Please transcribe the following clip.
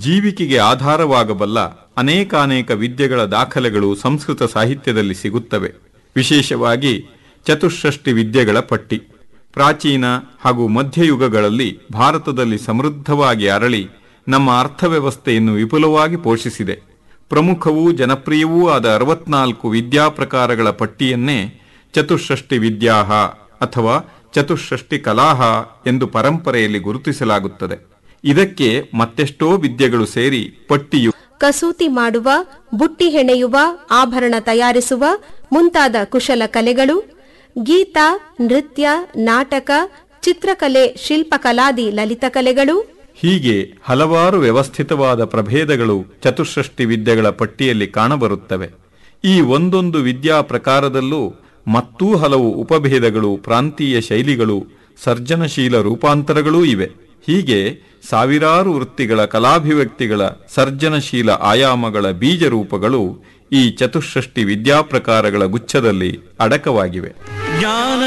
ಜೀವಿಕೆಗೆ ಆಧಾರವಾಗಬಲ್ಲ ಅನೇಕಾನೇಕ ವಿದ್ಯೆಗಳ ದಾಖಲೆಗಳು ಸಂಸ್ಕೃತ ಸಾಹಿತ್ಯದಲ್ಲಿ ಸಿಗುತ್ತವೆ. ವಿಶೇಷವಾಗಿ ಚತುಷ್ಷಷ್ಟಿ ವಿದ್ಯೆಗಳ ಪಟ್ಟಿ ಪ್ರಾಚೀನ ಹಾಗೂ ಮಧ್ಯಯುಗಗಳಲ್ಲಿ ಭಾರತದಲ್ಲಿ ಸಮೃದ್ಧವಾಗಿ ಅರಳಿ ನಮ್ಮ ಅರ್ಥವ್ಯವಸ್ಥೆಯನ್ನು ವಿಪುಲವಾಗಿ ಪೋಷಿಸಿದೆ. ಪ್ರಮುಖವೂ ಜನಪ್ರಿಯವೂ ಆದ 64 ವಿದ್ಯಾಪ್ರಕಾರಗಳ ಪಟ್ಟಿಯನ್ನೇ ಚತುಷ್ಷಷ್ಟಿ ವಿದ್ಯಾಹ ಅಥವಾ ಚತುಷ್ಷಷ್ಟಿ ಕಲಾಹ ಎಂದು ಪರಂಪರೆಯಲ್ಲಿ ಗುರುತಿಸಲಾಗುತ್ತದೆ. ಇದಕ್ಕೆ ಮತ್ತೆಷ್ಟೋ ವಿದ್ಯೆಗಳು ಸೇರಿ ಪಟ್ಟಿಯು ಕಸೂತಿ ಮಾಡುವ, ಬುಟ್ಟಿ ಹೆಣೆಯುವ, ಆಭರಣ ತಯಾರಿಸುವ ಮುಂತಾದ ಕುಶಲ ಕಲೆಗಳು, ಗೀತ, ನೃತ್ಯ, ನಾಟಕ, ಚಿತ್ರಕಲೆ, ಶಿಲ್ಪಕಲಾದಿ ಲಲಿತ ಕಲೆಗಳು, ಹೀಗೆ ಹಲವಾರು ವ್ಯವಸ್ಥಿತವಾದ ಪ್ರಭೇದಗಳು ಚತುಷ್ಷಷ್ಟಿ ವಿದ್ಯೆಗಳ ಪಟ್ಟಿಯಲ್ಲಿ ಕಾಣಬರುತ್ತವೆ. ಈ ಒಂದೊಂದು ವಿದ್ಯಾ ಪ್ರಕಾರದಲ್ಲೂ ಮತ್ತೂ ಹಲವು ಉಪಭೇದಗಳು, ಪ್ರಾಂತೀಯ ಶೈಲಿಗಳು, ಸರ್ಜನಶೀಲ ರೂಪಾಂತರಗಳೂ ಇವೆ. ಹೀಗೆ ಸಾವಿರಾರು ವೃತ್ತಿಗಳ ಕಲಾಭಿವ್ಯಕ್ತಿಗಳ ಸರ್ಜನಶೀಲ ಆಯಾಮಗಳ ಬೀಜರೂಪಗಳು ಈ ಚತುಷ್ಷಷ್ಟಿ ವಿದ್ಯಾಪ್ರಕಾರಗಳ ಗುಚ್ಛದಲ್ಲಿ ಅಡಕವಾಗಿವೆ.